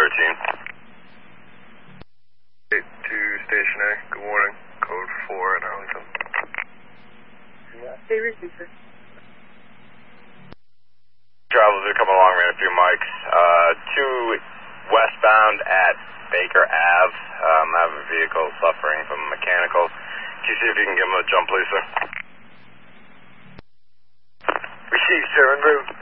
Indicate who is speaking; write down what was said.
Speaker 1: 13. 8-2 stationary, good morning. Code 4 in Arlington.
Speaker 2: Hey, receiver.
Speaker 3: Travelers are coming along, ran a few mics. 2 westbound at Baker Ave. I have a vehicle suffering from mechanical. Can you see if you can give him a jump, please, sir?
Speaker 1: Received, sir, en route.